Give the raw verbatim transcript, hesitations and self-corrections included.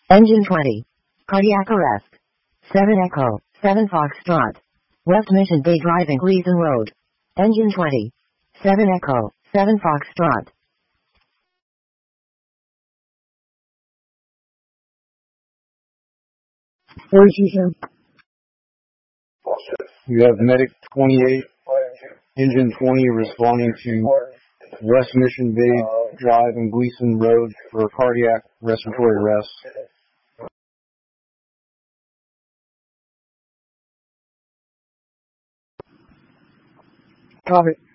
Engine twenty. Cardiac arrest. seven Echo, seven Foxtrot. West Mission Bay driving Gleason Road. Engine twenty. seven Echo, seven Foxtrot. Where's You have Medic twenty-eight, Engine twenty responding to West Mission Bay Drive and Gleason Road for cardiac respiratory arrest. Copy.